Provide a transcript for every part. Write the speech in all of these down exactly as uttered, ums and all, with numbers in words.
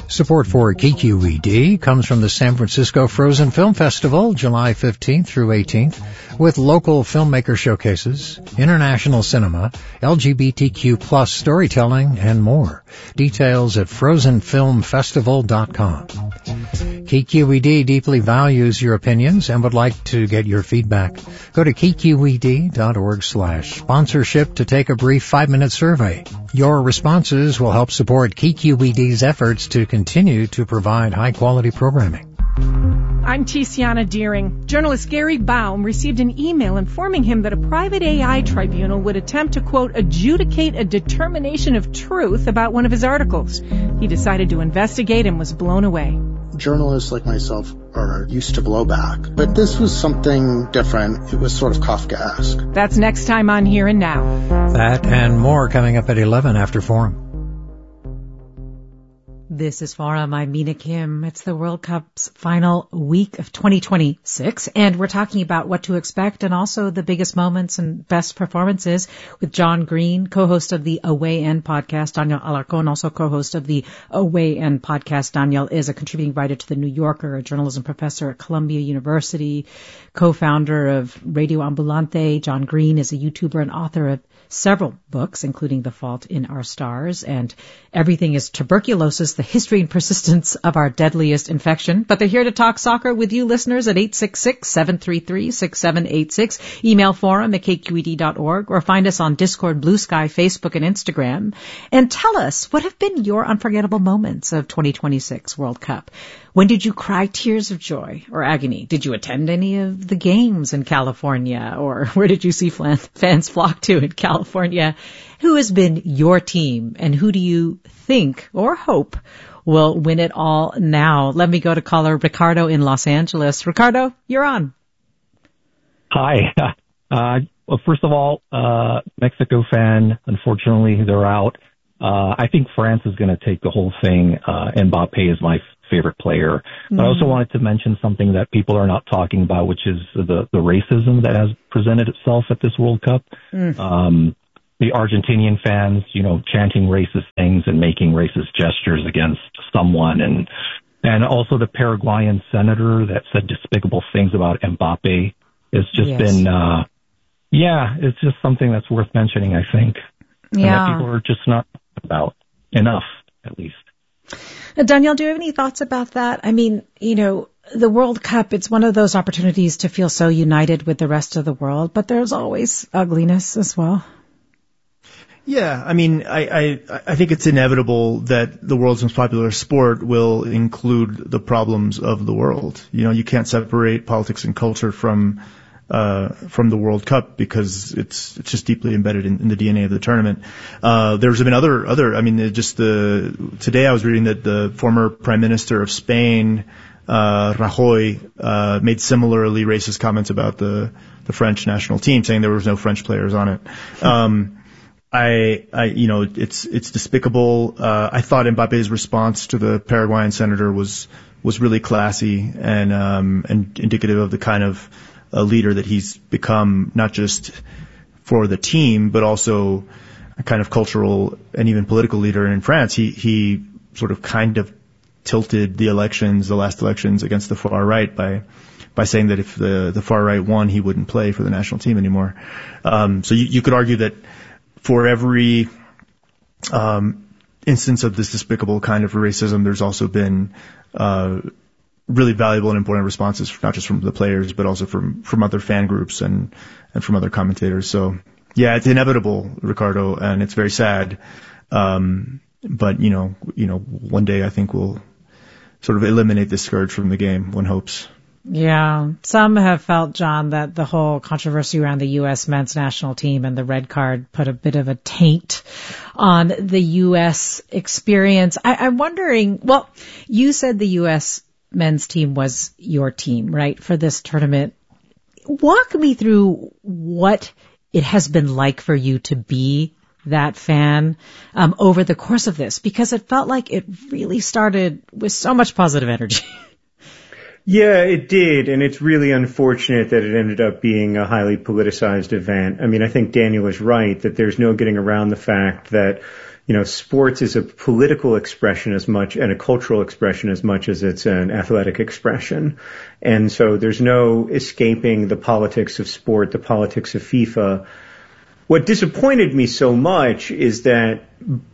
Support for K Q E D comes from the San Francisco Frozen Film Festival, July fifteenth through eighteenth, with local filmmaker showcases, international cinema, L G B T Q plus storytelling, and more. Details at frozen film festival dot com. K Q E D deeply values your opinions and would like to get your feedback. Go to k q e d dot org slash sponsorship to take a brief five-minute survey. Your responses will help support K Q E D's efforts to continue to provide high-quality programming. I'm Tiziana Deering. Journalist Gary Baum received an email informing him that a private A I tribunal would attempt to, quote, adjudicate a determination of truth about one of his articles. He decided to investigate and was blown away. Journalists like myself are used to blowback, but this was something different. It was sort of Kafkaesque. That's next time on Here and Now. That and more coming up at eleven after Forum. This is Forum. I'm Mina Kim. It's the World Cup's final week of twenty twenty-six, and we're talking about what to expect and also the biggest moments and best performances with John Green, co-host of the Away End podcast, Daniel Alarcon, also co-host of the Away End podcast. Daniel is a contributing writer to The New Yorker, a journalism professor at Columbia University, co-founder of Radio Ambulante. John Green is a YouTuber and author of several books, including The Fault in Our Stars and Everything is Tuberculosis, the history and persistence of our deadliest infection. But they're here to talk soccer with you listeners at eight six six, seven three three, six seven eight six. Email forum at k q e d dot org or find us on Discord, Blue Sky, Facebook, and Instagram. And tell us, what have been your unforgettable moments of twenty twenty-six World Cup? When did you cry tears of joy or agony? Did you attend any of the games in California? Or where did you see fans flock to in California? Who has been your team, and who do you think or hope will win it all now? Let me go to caller Ricardo in Los Angeles. Ricardo, you're on. Hi. Uh, well, first of all, uh, Mexico fan, unfortunately, they're out. Uh, I think France is going to take the whole thing. Uh, Mbappe is my favorite player. Mm. But I also wanted to mention something that people are not talking about, which is the, the racism that has presented itself at this World Cup. Mm. Um, the Argentinian fans, you know, chanting racist things and making racist gestures against someone. And, and also the Paraguayan senator that said despicable things about Mbappe. It's just yes. been, uh, yeah, it's just something that's worth mentioning, I think. Yeah. And that people are just not about enough, at least. Danielle, do you have any thoughts about that? I mean, you know, the World Cup, it's one of those opportunities to feel so united with the rest of the world, but there's always ugliness as well. Yeah, I mean, I, I, I think it's inevitable that the world's most popular sport will include the problems of the world. You know, you can't separate politics and culture from uh from the World Cup because it's it's just deeply embedded in, in the D N A of the tournament. Uh there's been other other I mean just the today I was reading that the former Prime Minister of Spain, uh Rajoy, uh made similarly racist comments about the the French national team, saying there was no French players on it. Um I, I, you know, it's, it's despicable. Uh, I thought Mbappe's response to the Paraguayan senator was, was really classy and, um, and indicative of the kind of a leader that he's become, not just for the team, but also a kind of cultural and even political leader in France. He, he sort of kind of tilted the elections, the last elections against the far right by, by saying that if the, the far right won, he wouldn't play for the national team anymore. Um, so you, you could argue that for every um, instance of this despicable kind of racism, there's also been uh, really valuable and important responses, not just from the players, but also from, from other fan groups and, and from other commentators. So, yeah, it's inevitable, Ricardo, and it's very sad. Um, but, you know, you know, one day I think we'll sort of eliminate this scourge from the game, one hopes. Yeah. Some have felt, John, that the whole controversy around the U S men's national team and the red card put a bit of a taint on the U S experience. I, I'm wondering, well, you said the U S men's team was your team, right, for this tournament. Walk me through what it has been like for you to be that fan um, over the course of this, because it felt like it really started with so much positive energy. Yeah, it did, and it's really unfortunate that it ended up being a highly politicized event. I mean, I think Daniel is right that there's no getting around the fact that you know, sports is a political expression as much and a cultural expression as much as it's an athletic expression. And so there's no escaping the politics of sport, the politics of FIFA. What disappointed me so much is that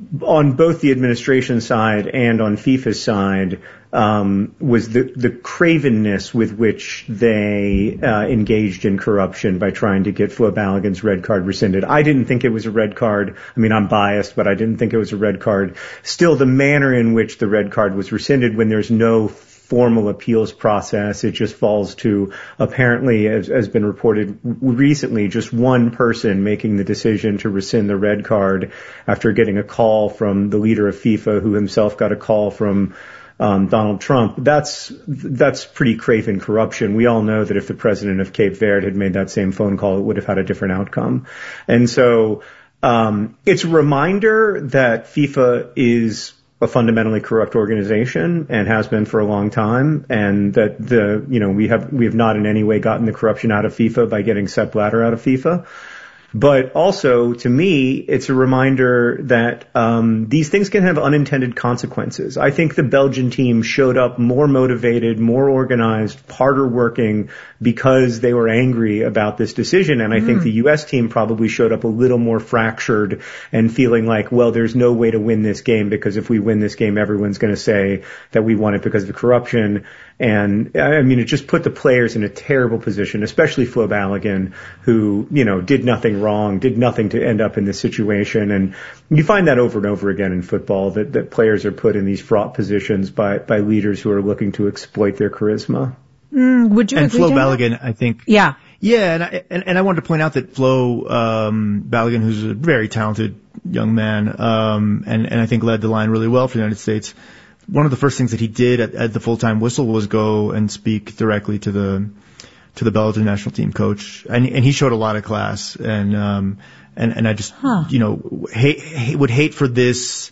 on both the administration side and on FIFA's side, um, was the, the cravenness with which they uh, engaged in corruption by trying to get Flo Balogun's red card rescinded. I didn't think it was a red card. I mean, I'm biased, but I didn't think it was a red card. Still, the manner in which the red card was rescinded when there's no formal appeals process, it just falls to, apparently, as has been reported recently, just one person making the decision to rescind the red card after getting a call from the leader of FIFA, who himself got a call from um, Donald Trump. That's that's pretty craven corruption. We all know that if the president of Cape Verde had made that same phone call, it would have had a different outcome. And so um, it's a reminder that FIFA is a fundamentally corrupt organization and has been for a long time, and that the, you know, we have, we have not in any way gotten the corruption out of FIFA by getting Sepp Blatter out of FIFA. But also, to me, it's a reminder that um these things can have unintended consequences. I think the Belgian team showed up more motivated, more organized, harder working because they were angry about this decision. And I mm. think the U S team probably showed up a little more fractured and feeling like, well, there's no way to win this game because if we win this game, everyone's going to say that we won it because of corruption. And I mean, it just put the players in a terrible position, especially Flo Balogun, who, you know, did nothing wrong, did nothing to end up in this situation. And you find that over and over again in football, that, that players are put in these fraught positions by, by leaders who are looking to exploit their charisma. Mm, would you and agree Flo to Balogun, that? I think. Yeah. Yeah, and I, and, and I wanted to point out that Flo um, Balogun, who's a very talented young man, um, and, and I think led the line really well for the United States, one of the first things that he did at, at the full-time whistle was go and speak directly to the to the Belgian national team coach, and and he showed a lot of class, and um and and I just huh. you know hate, hate, would hate for this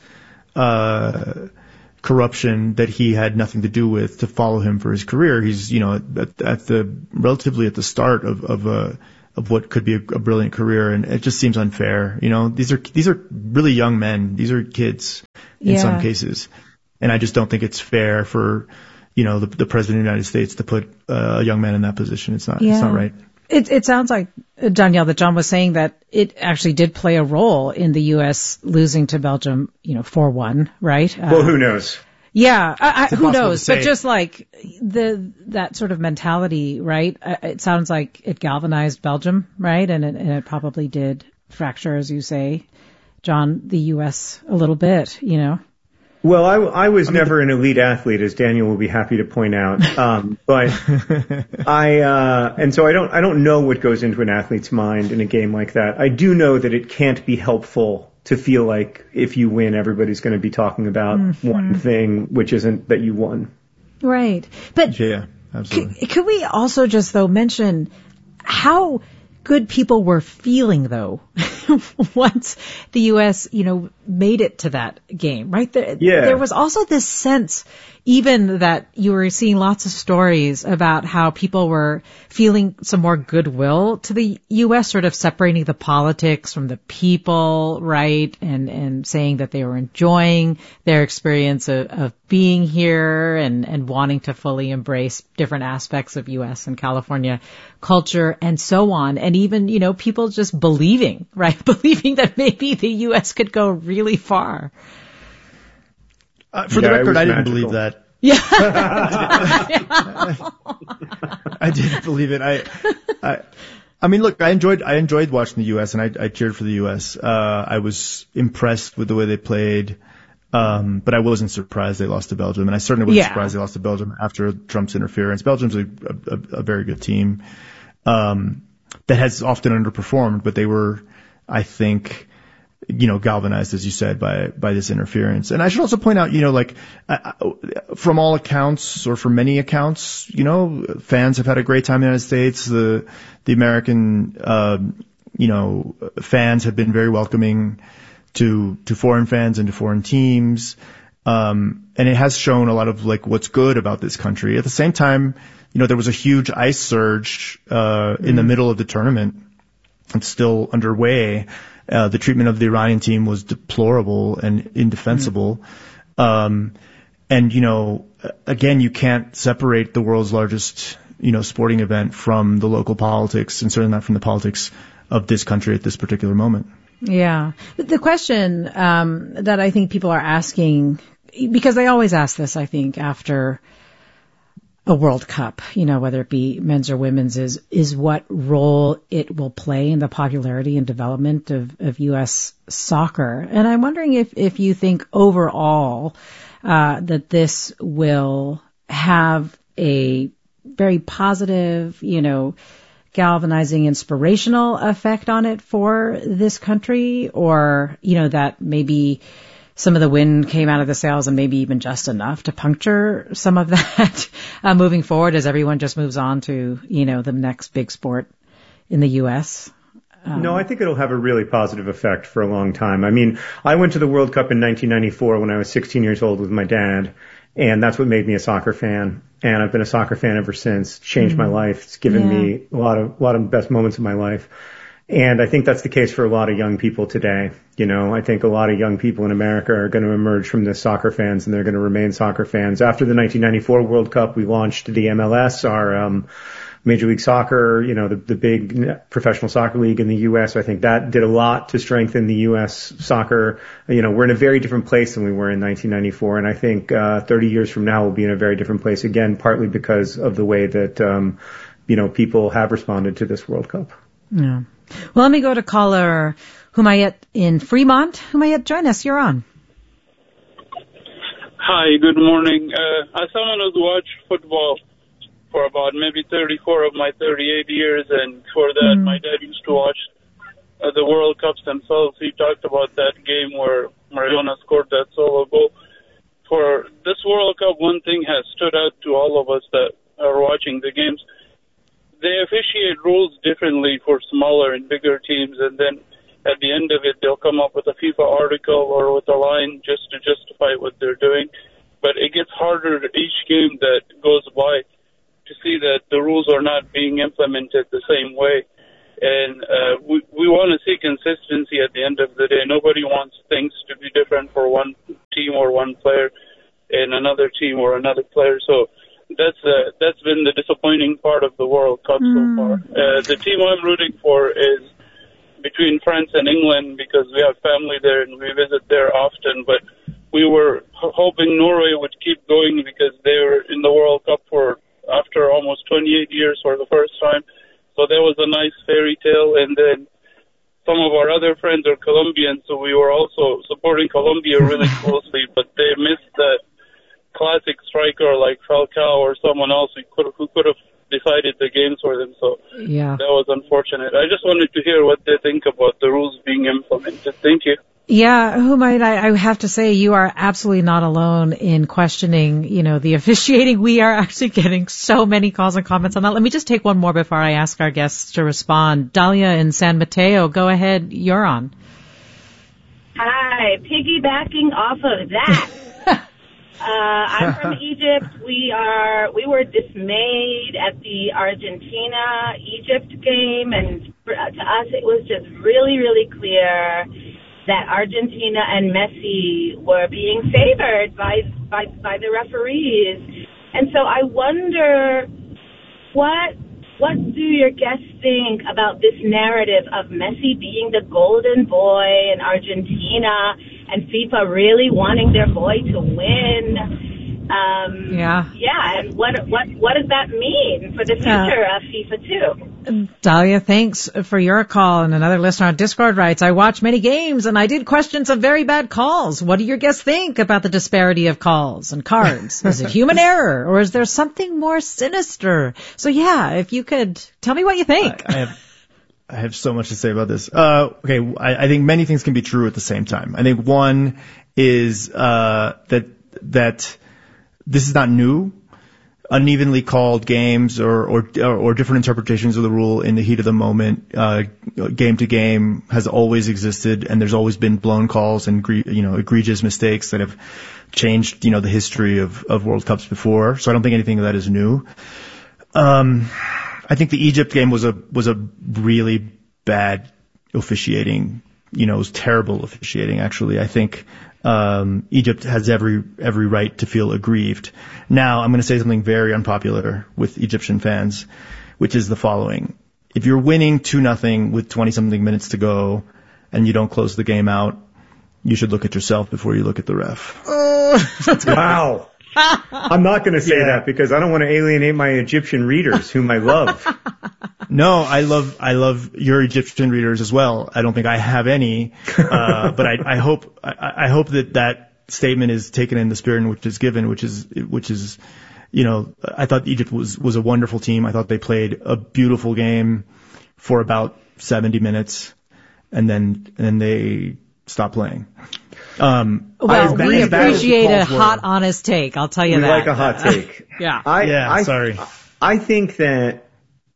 uh corruption that he had nothing to do with to follow him for his career. He's you know at, at the relatively at the start of of a of what could be a, a brilliant career, and it just seems unfair. You know, these are these are really young men. These are kids in yeah. some cases. And I just don't think it's fair for, you know, the, the president of the United States to put uh, a young man in that position. It's not, yeah. it's not right. It, it sounds like, Danielle, that John was saying that it actually did play a role in the U S losing to Belgium, you know, four one, right? Well, uh, who knows? Yeah, I, I, who knows? But say. just like the that sort of mentality, right? Uh, it sounds like it galvanized Belgium, right? And it, and it probably did fracture, as you say, John, the U S a little bit, you know? Well, I, I was I mean, never an elite athlete, as Daniel will be happy to point out. Um, but I, uh, and so I don't, I don't know what goes into an athlete's mind in a game like that. I do know that it can't be helpful to feel like if you win, everybody's going to be talking about mm-hmm. one thing, which isn't that you won. Right. But yeah, absolutely. C- could we also just though mention how good people were feeling though once the U S, you know, made it to that game, right? There, yeah. there was also this sense, even that you were seeing lots of stories about how people were feeling some more goodwill to the U S, sort of separating the politics from the people, right? And, and saying that they were enjoying their experience of, of being here and, and wanting to fully embrace different aspects of U S and California culture and so on. And even, you know, people just believing, right? Believing that maybe the U S could go really far. Uh, for yeah, the record, I didn't magical. believe that. Yeah. I didn't believe it. I, I, I mean, look, I enjoyed, I enjoyed watching the U S and I, I cheered for the U S. Uh, I was impressed with the way they played. Um, but I wasn't surprised they lost to Belgium, and I certainly wasn't yeah. surprised they lost to Belgium after Trump's interference. Belgium's a, a, a very good team, um, that has often underperformed, but they were, I think, you know, galvanized, as you said, by, by this interference. And I should also point out, you know, like, uh, from all accounts, or from many accounts, you know, fans have had a great time in the United States. The, the American, uh, you know, fans have been very welcoming to, to foreign fans and to foreign teams. Um, and it has shown a lot of like what's good about this country. At the same time, you know, there was a huge ice surge, uh, mm-hmm. in the middle of the tournament. It's still underway. Uh, the treatment of the Iranian team was deplorable and indefensible. Mm-hmm. Um, and, you know, again, you can't separate the world's largest, you know, sporting event from the local politics, and certainly not from the politics of this country at this particular moment. Yeah. The question um, that I think people are asking, because they always ask this, I think, after a World Cup, you know, whether it be men's or women's, is is what role it will play in the popularity and development of, of U S soccer. And I'm wondering if, if you think overall uh, that this will have a very positive, you know, galvanizing, inspirational effect on it for this country, or, you know, that maybe some of the wind came out of the sails and maybe even just enough to puncture some of that uh, moving forward as everyone just moves on to, you know, the next big sport in the U S? Um, no, I think it'll have a really positive effect for a long time. I mean, I went to the World Cup in nineteen ninety-four when I was sixteen years old with my dad, and that's what made me a soccer fan. And I've been a soccer fan ever since. It's changed mm-hmm. my life. It's given yeah. me a lot of, a lot of the best moments of my life. And I think that's the case for a lot of young people today. You know, I think a lot of young people in America are going to emerge from this soccer fans, and they're going to remain soccer fans. After the nineteen ninety-four World Cup, we launched the M L S, our, um, Major League Soccer, you know, the, the big professional soccer league in the U S. I think that did a lot to strengthen the U S soccer. You know, we're in a very different place than we were in nineteen ninety-four. And I think, uh, thirty years from now we'll be in a very different place again, partly because of the way that, um, you know, people have responded to this World Cup. Yeah. Well, let me go to caller Humayet in Fremont. Humayet, join us. You're on. Hi, good morning. Uh, as someone who's watched football for about maybe thirty-four of my thirty-eight years, and for that, mm. my dad used to watch uh, the World Cups themselves. He talked about that game where Maradona scored that solo goal. For this World Cup, one thing has stood out to all of us that are watching the games. They officiate rules differently for smaller and bigger teams, and then at the end of it, they'll come up with a FIFA article or with a line just to justify what they're doing. But it gets harder each game that goes by to see that the rules are not being implemented the same way. And uh, we, we want to see consistency at the end of the day. Nobody wants things to be different for one team or one player and another team or another player. So that's uh, that's been the disappointing part of the World Cup mm. so far. Uh, the team I'm rooting for is between France and England because we have family there and we visit there often. But we were h- hoping Norway would keep going because they were in the World Cup for after almost twenty-eight years for the first time. So that was a nice fairy tale. And then some of our other friends are Colombian, so we were also supporting Colombia really closely, but they missed that classic striker like Falcao or someone else who could, who could have decided the games for them. So yeah. that was unfortunate. I just wanted to hear what they think about the rules being implemented. Thank you. Yeah, Humayet, I, I have to say you are absolutely not alone in questioning, you know, the officiating. We are actually getting so many calls and comments on that. Let me just take one more before I ask our guests to respond. Dalia in San Mateo, go ahead. You're on. Hi, piggybacking off of that. uh, I'm from Egypt. We are, we were dismayed at the Argentina-Egypt game, and for, to us it was just really, really clear that Argentina and Messi were being favored by, by by the referees. And so I wonder, what what do your guests think about this narrative of Messi being the golden boy in Argentina and FIFA really wanting their boy to win? Um, yeah. Yeah, and what what what does that mean for the future uh, of FIFA too? Dalia, thanks for your call. And another listener on Discord writes, I watch many games and I did question some very bad calls. What do your guests think about the disparity of calls and cards? Is it human error or is there something more sinister? So yeah, if you could tell me what you think. I, I have I have so much to say about this. Uh, okay, I, I think many things can be true at the same time. I think one is uh, that that this is not new. Unevenly called games or, or or different interpretations of the rule in the heat of the moment, uh, game to game, has always existed, and there's always been blown calls and you know egregious mistakes that have changed you know the history of, of World Cups before. So I don't think anything of that is new. Um, I think the Egypt game was a was a really bad officiating you know, it was terrible officiating, actually. I think um, Egypt has every every right to feel aggrieved. Now, I'm going to say something very unpopular with Egyptian fans, which is the following. If you're winning two nothing with twenty-something minutes to go and you don't close the game out, you should look at yourself before you look at the ref. Wow. I'm not going to say yeah. that because I don't want to alienate my Egyptian readers, whom I love. No, I love I love your Egyptian readers as well. I don't think I have any, uh, but I, I hope I, I hope that that statement is taken in the spirit in which it's given, which is which is, you know, I thought Egypt was was a wonderful team. I thought they played a beautiful game for about seventy minutes, and then and then they stopped playing. Um, well, we appreciate a hot, honest take. I'll tell you we that. We like a hot take. yeah. I, yeah. I, sorry. I think that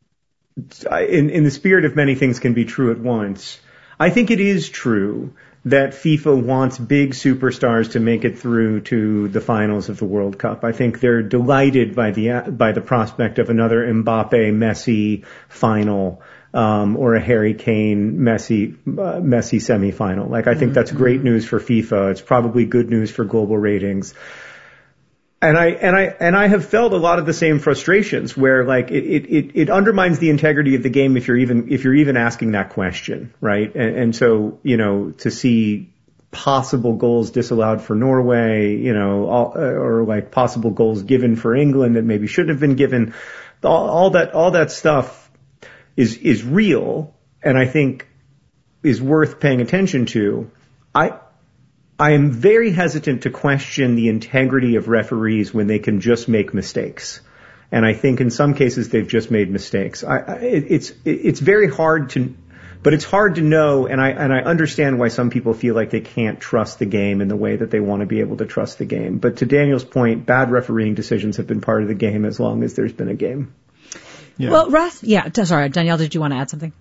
in, in the spirit of many things can be true at once. I think it is true that FIFA wants big superstars to make it through to the finals of the World Cup. I think they're delighted by the by the prospect of another Mbappe, Messi final. Um, or a Harry Kane Messi uh, Messi semifinal. Like I think that's great news for FIFA. It's probably good news for global ratings. And I and I and I have felt a lot of the same frustrations where like it it it undermines the integrity of the game if you're even if you're even asking that question, right? And, and so you know to see possible goals disallowed for Norway, you know, all, or like possible goals given for England that maybe shouldn't have been given, all, all that all that stuff. is is real and I think is worth paying attention to. I I am very hesitant to question the integrity of referees when they can just make mistakes. And I think in some cases they've just made mistakes. I, I it's it's very hard to but it's hard to know and I and I understand why some people feel like they can't trust the game in the way that they want to be able to trust the game. But to Daniel's point, bad refereeing decisions have been part of the game as long as there's been a game. Yeah. Well, Russ, yeah, sorry, Danielle, did you want to add something?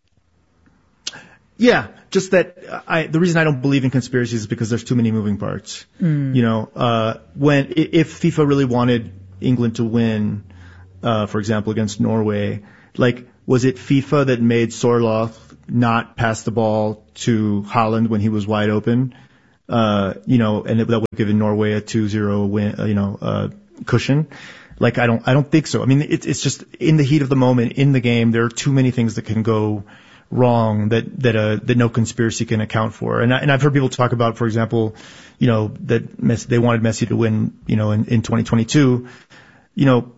Yeah, just that I, the reason I don't believe in conspiracies is because there's too many moving parts. Mm. You know, uh, when, if FIFA really wanted England to win, uh, for example, against Norway, like, was it FIFA that made Sorloth not pass the ball to Haaland when he was wide open? Uh, you know, and it, that would have given Norway a two zero win, uh, you know, uh, cushion. Like, I don't, I don't think so. I mean, it's, it's just in the heat of the moment, in the game, there are too many things that can go wrong that, that, uh, that no conspiracy can account for. And I, and I've heard people talk about, for example, you know, that Messi, they wanted Messi to win, you know, in, in twenty twenty-two, you know,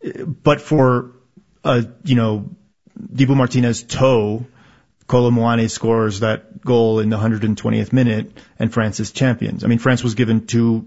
but for, uh, you know, Dibu Martinez toe, Kolo Muani scores that goal in the one hundred twentieth minute and France is champions. I mean, France was given two,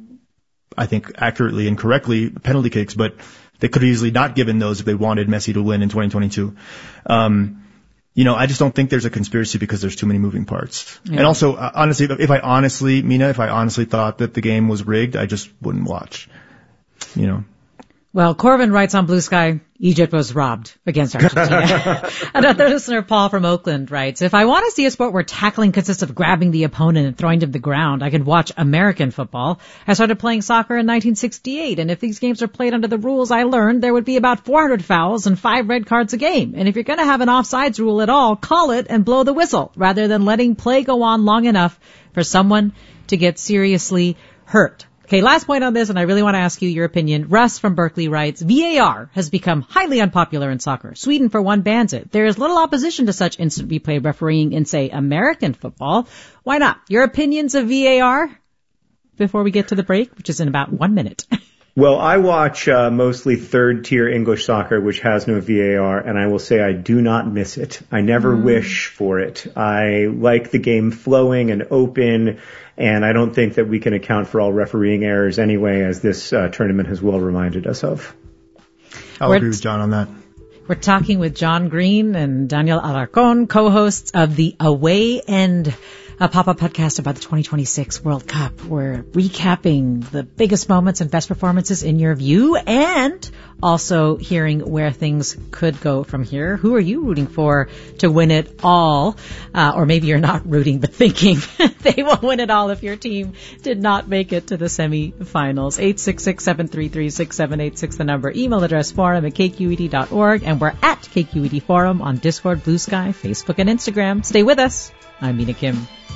I think accurately and correctly, penalty kicks, but they could have easily not given those if they wanted Messi to win in twenty twenty-two. Um, you know, I just don't think there's a conspiracy because there's too many moving parts. Yeah. And also, uh, honestly, if I honestly, Mina, if I honestly thought that the game was rigged, I just wouldn't watch. You know. Well, Corbin writes on Blue Sky, Egypt was robbed against Argentina. Another listener, Paul from Oakland, writes, if I want to see a sport where tackling consists of grabbing the opponent and throwing him to the ground, I could watch American football. I started playing soccer in nineteen sixty-eight, and if these games are played under the rules I learned, there would be about four hundred fouls and five red cards a game. And if you're going to have an offsides rule at all, call it and blow the whistle, rather than letting play go on long enough for someone to get seriously hurt. Okay, last point on this, and I really want to ask you your opinion. Russ from Berkeley writes, V A R has become highly unpopular in soccer. Sweden, for one, bans it. There is little opposition to such instant replay refereeing in, say, American football. Why not? Your opinions of V A R before we get to the break, which is in about one minute. Well, I watch uh, mostly third-tier English soccer, which has no V A R, and I will say I do not miss it. I never mm. wish for it. I like the game flowing and open, and I don't think that we can account for all refereeing errors anyway, as this uh, tournament has well reminded us of. I'll We're agree with John on that. We're talking with John Green and Daniel Alarcon, co-hosts of the Away End, a pop-up podcast about the twenty twenty-six World Cup. We're recapping the biggest moments and best performances in your view, and also hearing where things could go from here. Who are you rooting for to win it all? Uh, or maybe you're not rooting, but thinking they will win it all if your team did not make it to the semifinals. eight six six, seven three three, six seven eight six, the number. Email address forum at k q e d dot org. And we're at K Q E D Forum on Discord, Blue Sky, Facebook, and Instagram. Stay with us. I'm Mina Kim.